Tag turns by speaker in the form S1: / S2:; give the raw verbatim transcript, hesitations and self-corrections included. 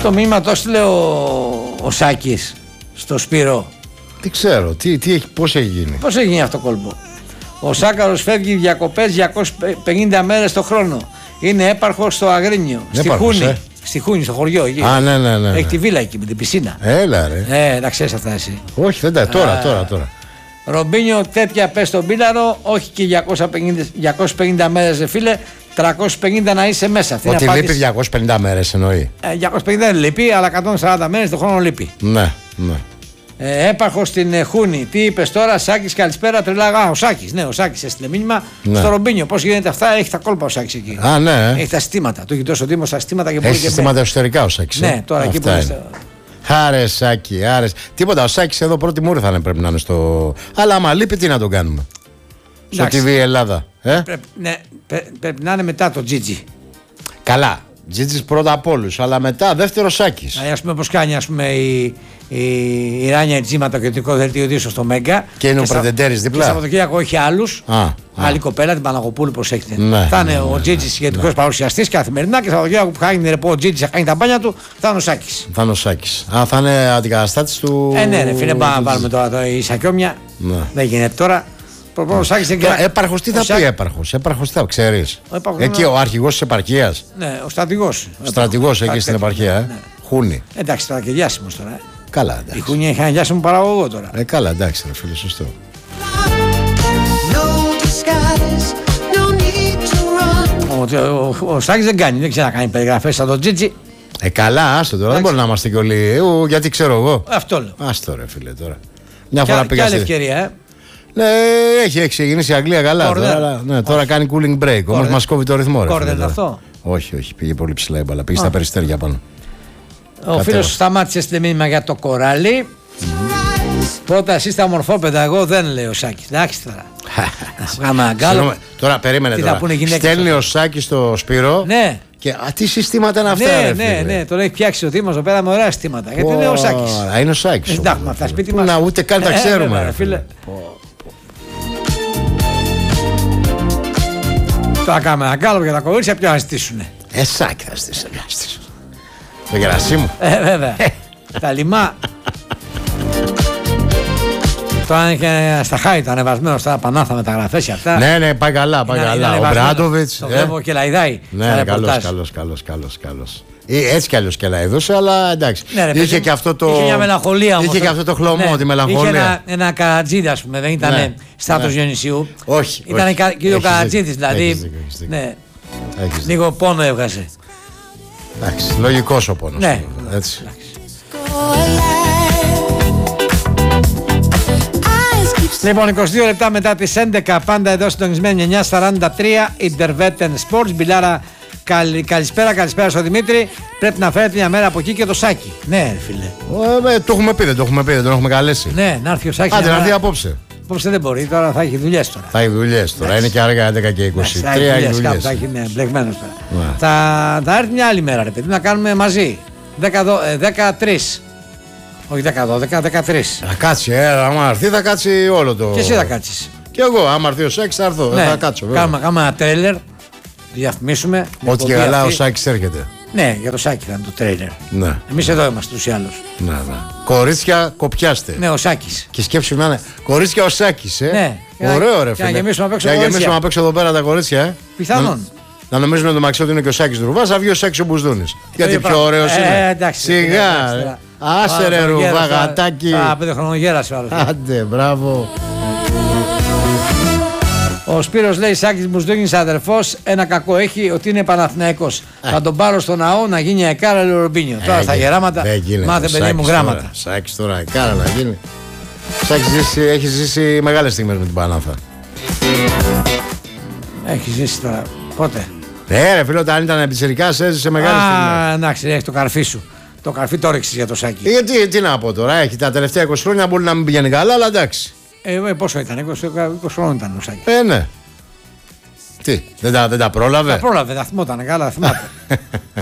S1: το μήνυμα το έστειλε ο, ο Σάκης στο Σπύρο.
S2: Τι ξέρω, τι, τι, πώς έχει γίνει.
S1: Πώς έχει γίνει αυτό το κόλπο. Ο Σάκαρος φεύγει διακοπές διακόσιες πενήντα μέρες το χρόνο. Είναι έπαρχος στο Αγρίνιο. Στη Χούνη. Ε? Στη Χούνη, στο χωριό εκεί.
S2: Α, ναι, ναι, ναι.
S1: Έχει τη βίλα εκεί με την πισίνα.
S2: Έλα, ρε.
S1: Ε, να ξέρεις αυτά εσύ.
S2: Όχι, δεν τα. Τώρα, Α, τώρα, τώρα.
S1: Ρομπίνιο, τέτοια πες στον Πίλαρο. Όχι και διακόσιες πενήντα μέρες, ρε φίλε. τριακόσιες πενήντα να είσαι μέσα.
S2: Ότι λείπει διακόσιες πενήντα μέρες εννοεί.
S1: Ε, διακόσιες πενήντα δεν λείπει, αλλά εκατόν σαράντα μέρες το χρόνο λείπει.
S2: Ναι, ναι.
S1: Ε, έπαρχο στην ε, Χούνη. Τι είπε τώρα, Σάκης, καλησπέρα. Τρελά. Α, ο Σάκης, ναι, ο Σάκης έστειλε μήνυμα. Ναι. Στο Ρομπίνιο. Πώς γίνεται αυτά, έχει τα κόλπα ο Σάκης εκεί.
S2: Α, ναι.
S1: Έχει τα συστήματα. Του έχει δώσει ο Δήμος τα συστήματα και μπορεί.
S2: Έχει συστήματα εσωτερικά ο Σάκης.
S1: Ναι, τώρα εκεί που είναι.
S2: Άρε, Σάκη, άρε. Τίποτα, ο Σάκης εδώ πρώτη μου ήρθανε πρέπει να είναι στο. Αλλά άμα λείπει, τι να τον κάνουμε. Στο τι βι Ελλάδα. Ε?
S1: Πρέπει, ναι, πρέ, πρέπει να είναι μετά το Τζίτζι.
S2: Καλά. Τζίτζις πρώτα από όλους, αλλά μετά δεύτερο Σάκης.
S1: Α πούμε πώς κάνει ας πούμε, η, η, η Ράνια Τζίμα το κριτικό δελτίο ειδήσεων στο Μέγκα.
S2: Και είναι ο Πρεδεντέρης δίπλα.
S1: Και Σαββατοκύριακο έχει άλλους. Α, άλλη α. κοπέλα, την Παναγοπούλου, προσέχετε. Ναι, θα είναι ναι, ο Τζίτζης ηγετικός ναι. παρουσιαστής καθημερινά και Σαββατοκύριακο που κάνει ρεπό ο Τζίτζης, θα κάνει τα μπάνια του, θα είναι ο Σάκης.
S2: Θα είναι ο Σάκης. Α, θα είναι αντικαταστάτης του.
S1: Ε, ναι, ρε φίλε, πάμε να πάρουμε τώρα το Ισακιόμια. Ναι. Δεν γίνεται τώρα.
S2: Έπαρχος, τι θα πει έπαρχος, έπαρχος τι θα ξέρεις. Εκεί ο αρχηγός της επαρχίας.
S1: Ναι, ο στρατηγός.
S2: Ο στρατηγός εκεί στην επαρχία, ε. Χούνη.
S1: Εντάξει, τώρα και διάσημος τώρα.
S2: Καλά, εντάξει.
S1: Η Χούνη έχει ένα διάσημο παραγωγό τώρα.
S2: Ε, καλά, εντάξει, ρε φίλε, σωστό.
S1: Ο Σάκης δεν κάνει, δεν ξέρει να κάνει περιγραφές σαν τον Τζίτζι.
S2: Ε, καλά, άστο τώρα, δεν μπορεί να είμαστε κι όλοι. Γιατί ξέρω εγώ.
S1: Αυτό λέω.
S2: Άστο ρε φίλε τώρα. Μια φορά πήγα.
S1: Άλλη ευκαιρία, ε.
S2: Ναι, έχει, έχει ξεκινήσει η Αγγλία καλά. Τώρα, ναι, τώρα κάνει cooling break. Όμως μας κόβει το ρυθμό.
S1: Κόρνερ αυτό.
S2: Όχι, όχι, πήγε πολύ ψηλά η μπάλα. Πήγε στα περιστέρια πάνω.
S1: Ο φίλος σταμάτησε στη μήνυμα για το κοράλι. Πρώτα εσύ στα μορφόπεδα, εγώ δεν λέει ο Σάκης. Εντάξει τώρα.
S2: Συγγνώμη, τώρα περίμενε τώρα. Στέλνει ο Σάκης στο Σπύρο.
S1: Ναι.
S2: Και α, τι συστήματα είναι αυτά,
S1: ναι,
S2: ρε,
S1: ναι, ναι, τον έχει φτιάξει ο Δήμος εδώ πέρα με ωραία συστήματα. Γιατί είναι ο Σάκης.
S2: Α, είναι ο Σάκης.
S1: Εντάξει, αυτά σπίτι μας.
S2: Να, ούτε καν τα ξέρουμε.
S1: Ε, φίλε. Τώρα κάνουμε ένα κάλο για τα κορίτσια, ποιο να στήσουνε.
S2: Ε, Σάκη θα στήσουν. Το γερασί μου.
S1: Ε, βέβαια. Τα λιμά. Τώρα είναι και στα Χάιτα ανεβασμένο στα Πανάθα μεταγραφές και αυτά.
S2: Ναι, ναι, πάει καλά, πάει είναι, καλά. Είναι ο Μπράντοβιτς.
S1: Το βλέπω και λαϊδάει.
S2: Ναι, καλός, καλός, καλός, καλός, καλός. Έτσι κι αλλιώς και λαϊδούσε, αλλά εντάξει.
S1: Ναι, ρε,
S2: είχε και αυτό το.
S1: Είχε μια μελαγχολία όμως.
S2: Είχε και αυτό το χλωμό,
S1: ναι,
S2: τη μελαγχολία.
S1: Είχε ένα, ένα καρατζίδι, ας πούμε, δεν ήταν ναι, στάτος ναι. Διονυσίου.
S2: Όχι.
S1: Ήταν και ο καρατζίδης, δηλαδή. Ναι. Λίγο πόνο έβγαζε.
S2: Εντάξει, λογικός ο πόνος.
S1: Ναι.
S2: Έτσι.
S1: Λοιπόν, είκοσι δύο λεπτά μετά τις έντεκα, πάντα εδώ συντονισμένοι εννιά σαράντα τρία, Intervetten Sports. Μπιλάρα, καλ, καλησπέρα, καλησπέρα στο Δημήτρη. Πρέπει να φέρετε μια μέρα από εκεί και το Σάκη. Ναι, φίλε.
S2: Ε, το έχουμε πει, δεν το έχουμε πει, δεν τον έχουμε καλέσει.
S1: Ναι, να έρθει ο Σάκης.
S2: Άντε, να έρθει απόψε.
S1: Απόψε δεν μπορεί, τώρα θα έχει δουλειές τώρα.
S2: Θα έχει δουλειές τώρα, είναι και άργα έντεκα και είκοσι τρία.
S1: Θα έχει δουλειές. Θα έχει, ναι, μπλεγμένος τώρα. Ναι. Θα, θα έρθει μια άλλη μέρα, ρε παιδί, να κάνουμε μαζί. δεκατρία. Όχι δέκα δώδεκα, δεκατρία.
S2: Θα κάτσει, ε, άμα έρθει θα κάτσει όλο το.
S1: Και εσύ θα κάτσεις.
S2: Και εγώ, άμα έρθει ο Σάκης θα έρθω. Ναι, θα κάτσω.
S1: Κάνουμε, κάνουμε ένα τρέλερ, διαφημίσουμε.
S2: Ό,τι και καλά ο Σάκης έρχεται.
S1: Ναι, για το Σάκη θα είναι το τρέλερ.
S2: Ναι.
S1: Εμείς εδώ είμαστε τους ή άλλους.
S2: Ναι, ναι. Κορίτσια, κοπιάστε.
S1: Ναι, ο Σάκης.
S2: Και σκέψου να είναι. Κορίτσια ο Σάκης, ε.
S1: Ναι.
S2: Ωραίο, ρε φίλε.
S1: Να γεμίσουμε απ' έξω.
S2: Να γεμίσουμε απ' έξω εδώ πέρα τα κορίτσια, ε.
S1: Πιθανόν.
S2: Να νομίζουν το μαξί ότι είναι και ο Σάκης Ρουβάς, θα βγει ο Σάκης ο Μπουσδούνης. Γιατί πιο ωραίος είναι. Σιγά. Άσε ρε Ρουβά, γατάκι.
S1: Α, πέντε χρονογέρασε ο άλλος.
S2: Άντε, μπράβο.
S1: Ο Σπύρος λέει Σάκης Μπουσδούνης αδερφός, ένα κακό έχει ότι είναι Παναθηναϊκός. Ε. Θα τον πάρω στο ναό να γίνει εκάρα λέει ο Ρομπίνιο. Ε, τώρα στα γεράματα μάθε παιδί μου γράμματα.
S2: Σάκης τώρα εκάρα να γίνει. Σάκης ζήσει, έχει ζήσει μεγάλες στιγμές με την Πανάθα.
S1: Έχει ζήσει τώρα. Πότε.
S2: Ε, ρε φίλο, όταν ήταν πιτσιρικάς έζησε μεγάλες στιγμές.
S1: Α, εντάξει, έχει το καρφί σου. Το καρφί το ρίξεις για το Σάκη.
S2: Γιατί, τι να πω τώρα, έχει τα τελευταία είκοσι χρόνια μπορεί να μην πηγαίνει καλά, αλλά εντάξει.
S1: Ε, πόσο ήταν, είκοσι χρόνια ήταν ο Σάκης.
S2: Ε, ναι. Τι, δεν τα, δεν τα πρόλαβε.
S1: Τα πρόλαβε, τα θυμόταν, καλά θυμάται.